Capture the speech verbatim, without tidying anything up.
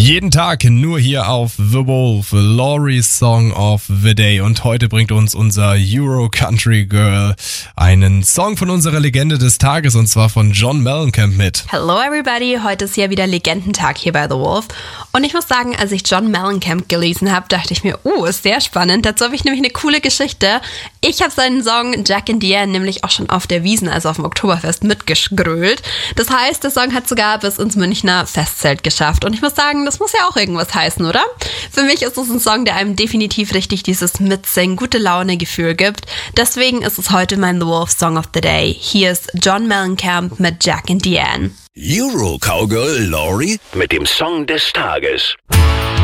Jeden Tag nur hier auf The Wolf, Laurie's Song of the Day. Und heute bringt uns unser Euro Country Girl einen Song von unserer Legende des Tages, und zwar von John Mellencamp mit. Hello everybody, heute ist ja wieder Legendentag hier bei The Wolf. Und ich muss sagen, als ich John Mellencamp gelesen habe, dachte ich mir, oh, ist sehr spannend. Dazu habe ich nämlich eine coole Geschichte. Ich habe seinen Song Jack and Diane nämlich auch schon auf der Wiesn, also auf dem Oktoberfest, mitgegrölt. Das heißt, der Song hat sogar bis ins Münchner Festzelt geschafft. Und ich muss sagen, das muss ja auch irgendwas heißen, oder? Für mich ist es ein Song, der einem definitiv richtig dieses Mitsingen, gute Laune-Gefühl gibt. Deswegen ist es heute mein The Wolf Song of the Day. Hier ist John Mellencamp mit Jack and Diane. Euro Cowgirl Laurie mit dem Song des Tages.